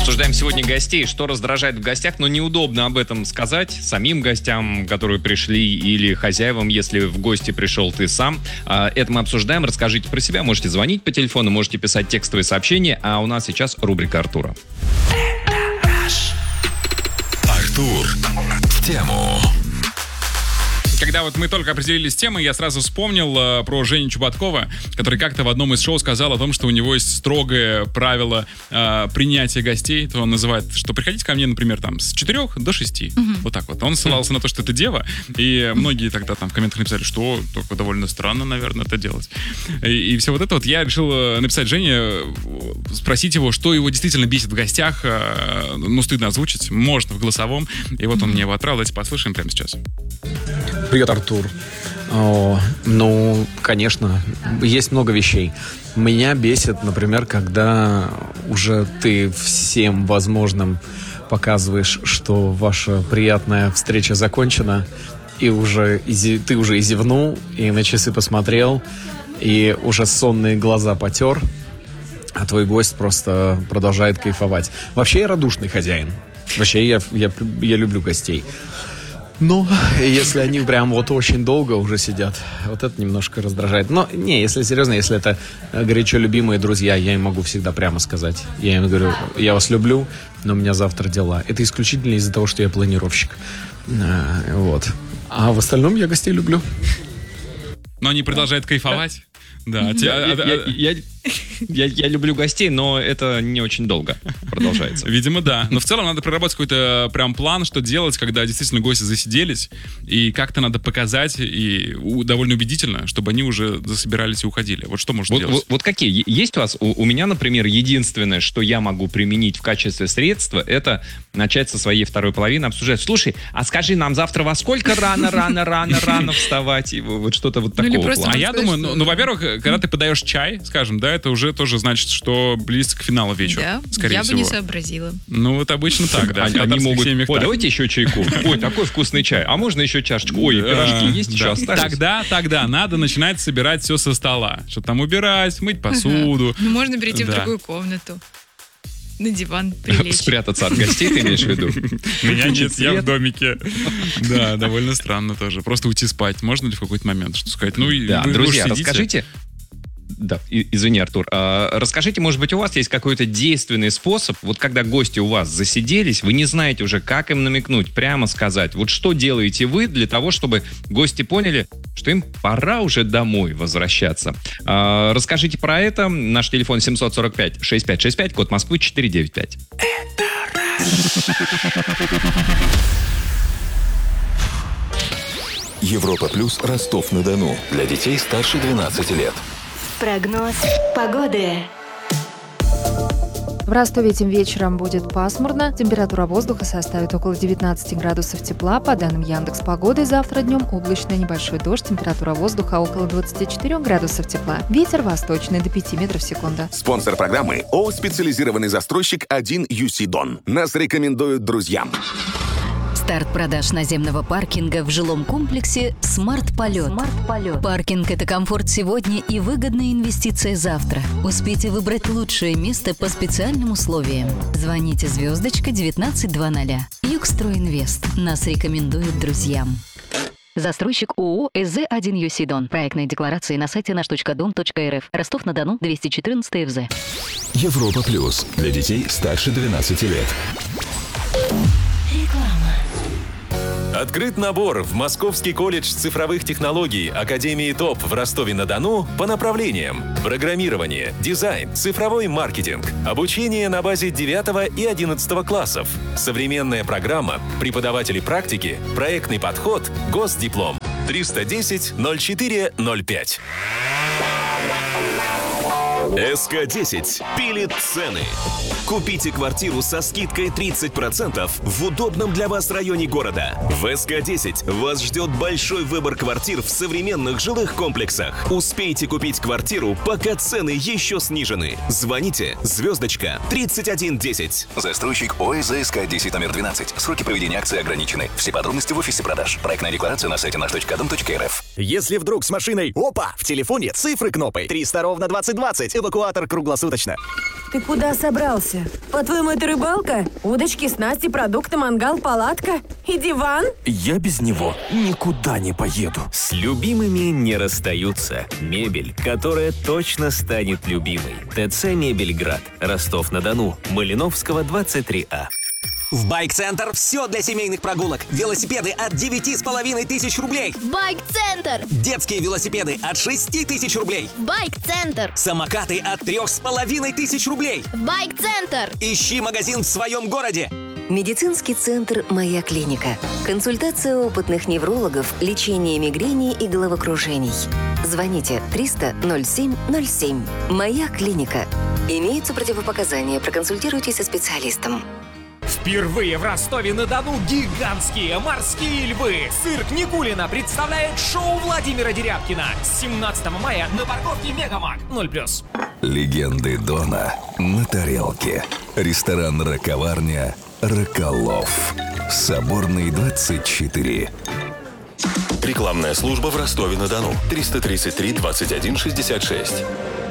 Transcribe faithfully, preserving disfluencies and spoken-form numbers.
Обсуждаем сегодня гостей, что раздражает в гостях, но неудобно об этом сказать самим гостям, которые пришли, или хозяевам, если в гости пришел ты сам. Это мы обсуждаем. Расскажите про себя. Можете звонить по телефону, можете писать текстовые сообщения. А у нас сейчас рубрика Артура. Артур в тему. Когда вот мы только определились с темой, я сразу вспомнил э, про Женю Чубаткова, который как-то в одном из шоу сказал о том, что у него есть строгое правило э, принятия гостей. То он называет, что приходите ко мне, например, там с четырех до шести. Mm-hmm. Вот так вот. Он ссылался mm-hmm. на то, что это дева. И многие тогда там в комментах написали, что только довольно странно, наверное, это делать. И, и все вот это вот я решил написать Жене, спросить его, что его действительно бесит в гостях. Э, ну, стыдно озвучить. Можно в голосовом. И вот mm-hmm. он мне его отправил. Давайте послушаем прямо сейчас. Привет, Артур. О, ну, конечно, есть много вещей. Меня бесит, например, когда уже ты всем возможным показываешь, что ваша приятная встреча закончена, и уже изи, ты уже и зевнул, и на часы посмотрел, и уже сонные глаза потер, а твой гость просто продолжает кайфовать. Вообще я радушный хозяин. Вообще я, я, я люблю гостей. Ну, если они прям вот очень долго уже сидят, вот это немножко раздражает. Но не, если серьезно, если это горячо любимые друзья, я им могу всегда прямо сказать. Я им говорю, я вас люблю, но у меня завтра дела. Это исключительно из-за того, что я планировщик. А, вот. А в остальном я гостей люблю. Но они продолжают кайфовать? Да. Я, я люблю гостей, но это не очень долго продолжается. Видимо, да. Но в целом надо проработать какой-то прям план, что делать, когда действительно гости засиделись. И как-то надо показать, и довольно убедительно, чтобы они уже засобирались и уходили. Вот что можно вот, делать? Вот, вот какие? Есть у вас? У, у меня, например, единственное, что я могу применить в качестве средства, это начать со своей второй половины обсуждать. Слушай, а скажи нам завтра во сколько рано, рано, рано, рано вставать? И вот что-то вот такого ну, плана. А я думаю, ну, ну, во-первых, когда ты подаешь чай, скажем, да, это уже тоже значит, что близко к финалу вечера, да? скорее я всего. Я бы не сообразила. Ну, вот обычно так, да. Они могут, ой, давайте еще чайку. Ой, такой вкусный чай. А можно еще чашечку? Ой, пирожки есть еще остались? Тогда, тогда надо начинать собирать все со стола. Что там убирать, мыть посуду. Ну, можно перейти в другую комнату. На диван прилечь. Спрятаться от гостей, ты имеешь в виду? Меня нет, я в домике. Да, довольно странно тоже. Просто уйти спать. Можно ли в какой-то момент что сказать? Ну, да, друзья, расскажите. Да, извини, Артур. А, расскажите, может быть, у вас есть какой-то действенный способ, вот когда гости у вас засиделись, вы не знаете уже, как им намекнуть, прямо сказать. Вот что делаете вы для того, чтобы гости поняли, что им пора уже домой возвращаться. А, расскажите про это. Наш телефон семь сорок пять шестьдесят пять шестьдесят пять, код Москвы четыре девять пять. Европа плюс Ростов-на-Дону. Для детей старше двенадцати лет. Прогноз погоды. В Ростове этим вечером будет пасмурно. Температура воздуха составит около девятнадцать градусов тепла. По данным Яндекс.Погоды, завтра днем облачно, небольшой дождь. Температура воздуха около двадцать четыре градусов тепла. Ветер восточный до пяти метров в секунду. Спонсор программы ООО «Специализированный застройщик один ю си Дон». Нас рекомендуют друзьям. Старт продаж наземного паркинга в жилом комплексе «Смарт-полет». «Смарт-полет». Паркинг – это комфорт сегодня и выгодная инвестиция завтра. Успейте выбрать лучшее место по специальным условиям. Звоните звездочка девятнадцать двадцать. Югстройинвест. Нас рекомендуют друзьям. Застройщик ООО «СЗ один ю си Дон». Проектные декларации на сайте наш точка дом точка эр эф. Ростов-на-Дону, двести четырнадцать эф зэ. Европа плюс. Для детей старше двенадцати лет. Открыт набор в Московский колледж цифровых технологий Академии ТОП в Ростове-на-Дону по направлениям: программирование, дизайн, цифровой маркетинг, обучение на базе девятого и одиннадцатого классов, современная программа, преподаватели практики, проектный подход, госдиплом. триста десять ноль четыре ноль пять. эс ка десять пилит цены. Купите квартиру со скидкой тридцать процентов в удобном для вас районе города. В эс ка десять вас ждет большой выбор квартир в современных жилых комплексах. Успейте купить квартиру, пока цены еще снижены. Звоните звездочка тридцать один десять. Застройщик ООО эс ка десять номер двенадцать. Сроки проведения акции ограничены. Все подробности в офисе продаж. Проектная декларация на сайте наш точка дом точка эр эф. Если вдруг с машиной опа, в телефоне цифры кнопы триста ровно двадцать двадцать, Эвакуатор круглосуточно. Ты куда собрался? По-твоему, это рыбалка? Удочки, снасти, продукты, мангал, палатка и диван? Я без него никуда не поеду. С любимыми не расстаются. Мебель, которая точно станет любимой. ТЦ «Мебельград». Ростов-на-Дону. Малиновского, двадцать три А. В Байк-центр все для семейных прогулок. Велосипеды от девяти с половиной тысяч рублей. Байк-центр. Детские велосипеды от шести тысяч рублей. Байк-центр. Самокаты от трех с половиной тысяч рублей. Байк-центр. Ищи магазин в своем городе. Медицинский центр «Моя клиника». Консультация опытных неврологов, лечение мигрени и головокружений. Звоните триста ноль семь ноль семь. «Моя клиника». Имеются противопоказания. Проконсультируйтесь со специалистом. Впервые в Ростове-на-Дону гигантские морские львы. Цирк Никулина представляет шоу Владимира Дерябкина. семнадцатого мая на парковке Мегамаг. ноль плюс. Легенды Дона на тарелке. Ресторан «Раковарня» «Роколов». Соборный, двадцать четыре. Рекламная служба в Ростове-на-Дону. триста тридцать три двадцать один шестьдесят шесть.